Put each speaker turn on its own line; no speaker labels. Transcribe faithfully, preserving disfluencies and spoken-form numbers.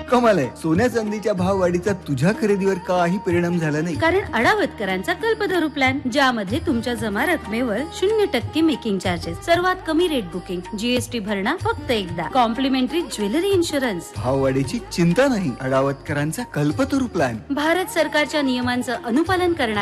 कमाल आहे, सोन्या चांदीच्या भाव वाढीचा तुझ्या खरेदीवर काही परिणाम झाला नाही?
कारण अडावतकरांचा कल्पतरू प्लॅन, ज्यामध्ये तुमच्या जमा रकमेवर शून्य टक्के मेकिंग चार्जेस, सर्वात कमी रेट बुकिंग, जीएसटी भरणा फक्त एकदा, कॉम्प्लिमेंटरी ज्वेलरी इन्शुरन्स.
भाव वाढीची चिंता नाही. अडावतकरांचा कल्पतरू प्लॅन.
भारत सरकारच्या नियमांचं अनुपालन करणारा